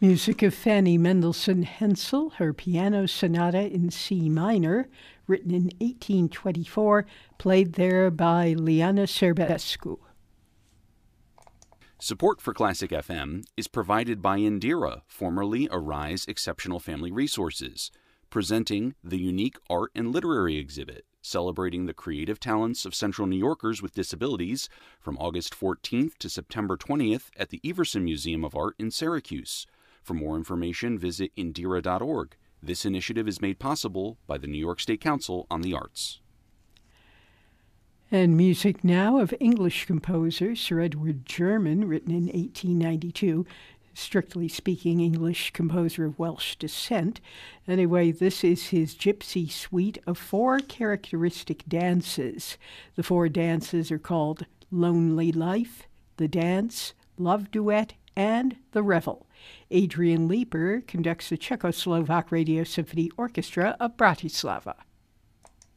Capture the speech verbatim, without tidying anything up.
Music of Fanny Mendelssohn Hensel, her piano sonata in C minor, written in eighteen twenty-four, played there by Liana Serbescu. Support for Classic F M is provided by Indira, formerly Arise Exceptional Family Resources, presenting the unique art and literary exhibit celebrating the creative talents of Central New Yorkers with disabilities from August fourteenth to September twentieth at the Everson Museum of Art in Syracuse. For more information, visit indira dot org. This initiative is made possible by the New York State Council on the Arts. And music now of English composer Sir Edward German, written in eighteen ninety-two, strictly speaking English composer of Welsh descent. Anyway, this is his Gypsy Suite of four characteristic dances. The four dances are called Lonely Life, The Dance, Love Duet, and The Revel. Adrian Leeper conducts the Czechoslovak Radio Symphony Orchestra of Bratislava.